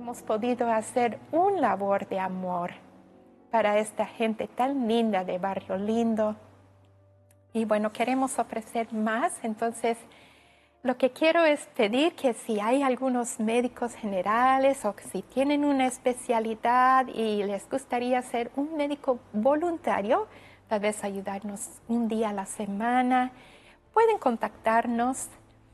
hemos podido hacer un labor de amor para esta gente tan linda de Barrio Lindo. Y bueno, queremos ofrecer más, entonces lo que quiero es pedir que si hay algunos médicos generales o que si tienen una especialidad y les gustaría ser un médico voluntario, tal vez ayudarnos un día a la semana, pueden contactarnos.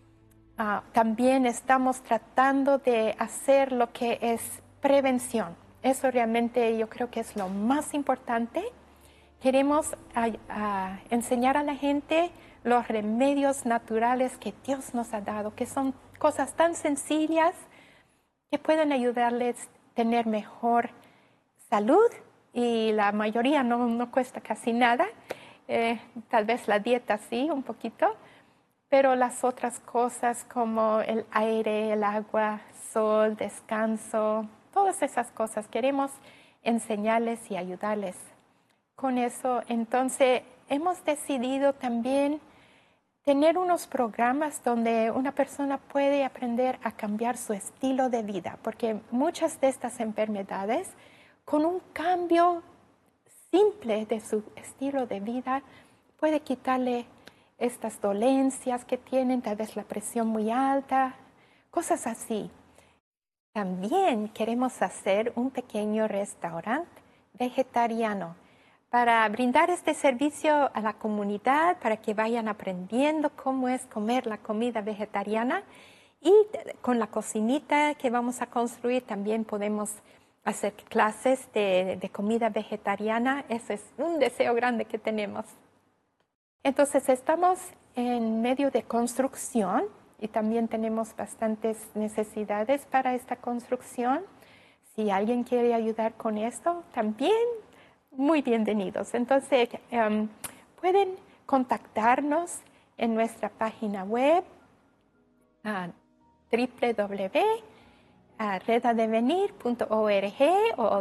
También estamos tratando de hacer lo que es prevención. Eso realmente yo creo que es lo más importante. Queremos enseñar a la gente los remedios naturales que Dios nos ha dado, que son cosas tan sencillas que pueden ayudarles a tener mejor salud y la mayoría no cuesta casi nada. Tal vez la dieta sí, un poquito, pero las otras cosas como el aire, el agua, sol, descanso, todas esas cosas queremos enseñarles y ayudarles con eso. Entonces hemos decidido también tener unos programas donde una persona puede aprender a cambiar su estilo de vida, porque muchas de estas enfermedades, con un cambio simple de su estilo de vida, puede quitarle estas dolencias que tienen, tal vez la presión muy alta, cosas así. También queremos hacer un pequeño restaurante vegetariano para brindar este servicio a la comunidad, para que vayan aprendiendo cómo es comer la comida vegetariana. Y con la cocinita que vamos a construir también podemos hacer clases de comida vegetariana. Ese es un deseo grande que tenemos. Entonces estamos en medio de construcción y también tenemos bastantes necesidades para esta construcción. Si alguien quiere ayudar con esto, también muy bienvenidos. Entonces, pueden contactarnos en nuestra página web www.redadevenir.org o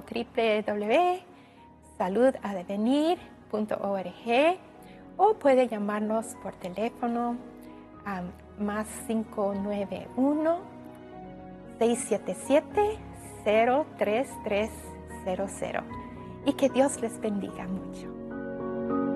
www.saludadevenir.org, o puede llamarnos por teléfono a más 591-677-03300. Y que Dios les bendiga mucho.